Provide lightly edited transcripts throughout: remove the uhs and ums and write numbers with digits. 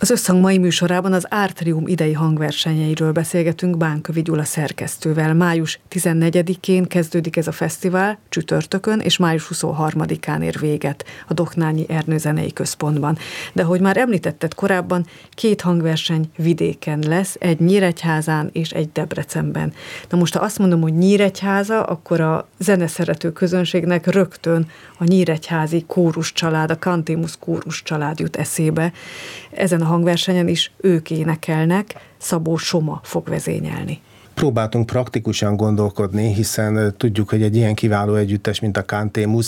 Az Összhang mai műsorában az Artrium idei hangversenyeiről beszélgetünk Bánkövi Gyula szerkesztővel. Május 14-én kezdődik ez a fesztivál, csütörtökön, és május 23-án ér véget a Doknányi Ernő Zenei Központban. De ahogy már említetted korábban, 2 hangverseny vidéken lesz, egy Nyíregyházán és egy Debrecenben. Na most, ha azt mondom, hogy Nyíregyháza, akkor a zeneszerető közönségnek rögtön a nyíregyházi kóruscsalád, a Cantémus kóruscsalád jut eszébe. Ezen a hangversenyen is ők énekelnek, Szabó Soma fog vezényelni. Próbáltunk praktikusan gondolkodni, hiszen tudjuk, hogy egy ilyen kiváló együttes, mint a Cantémus,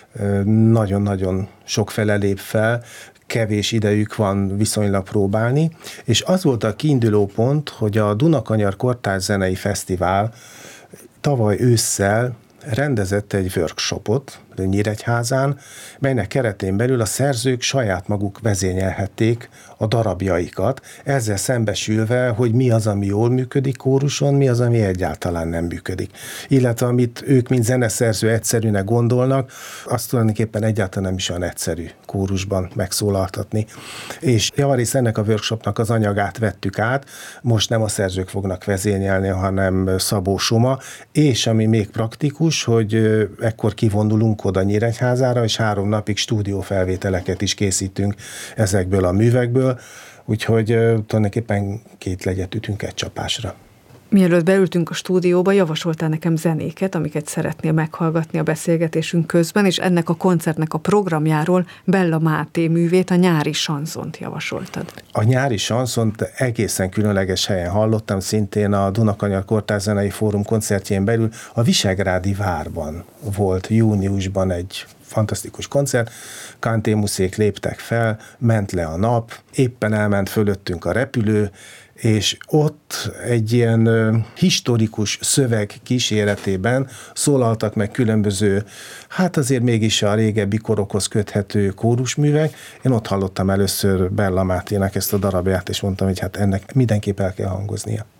nagyon-nagyon sokfele lép fel, kevés idejük van viszonylag próbálni, és az volt a kiinduló pont, hogy a Dunakanyar Kortárs Zenei Fesztivál tavaly ősszel rendezett egy workshopot Nyíregyházán, melynek keretén belül a szerzők saját maguk vezényelhették a darabjaikat, ezzel szembesülve, hogy mi az, ami jól működik kóruson, mi az, ami egyáltalán nem működik. Illetve amit ők, mint zeneszerző egyszerűnek gondolnak, azt tulajdonképpen egyáltalán nem is olyan egyszerű kórusban megszólaltatni. És javarészt ennek a workshopnak az anyagát vettük át, most nem a szerzők fognak vezényelni, hanem Szabó Soma, és ami még praktikus, hogy ekkor kivonulunk oda Nyíregyházára, és 3 napig stúdiófelvételeket is készítünk ezekből a művekből, úgyhogy tulajdonképpen 2 legyet ütünk egy csapásra. Mielőtt beültünk a stúdióba, javasoltál nekem zenéket, amiket szeretnél meghallgatni a beszélgetésünk közben, és ennek a koncertnek a programjáról Bella Máté művét, a Nyári sanszont javasoltad. A Nyári sanszont egészen különleges helyen hallottam, szintén a Dunakanyar Kortárs Zenei Fórum koncertjén belül, a Visegrádi Várban volt júniusban egy fantasztikus koncert, Cantémusék léptek fel, ment le a nap, éppen elment fölöttünk a repülő, és ott egy ilyen historikus szöveg kíséretében szólaltak meg különböző, hát azért mégis a régebbi korokhoz köthető kórusművek. Én ott hallottam először Bella Mátének ezt a darabját, és mondtam, hogy hát ennek mindenképp el kell hangoznia.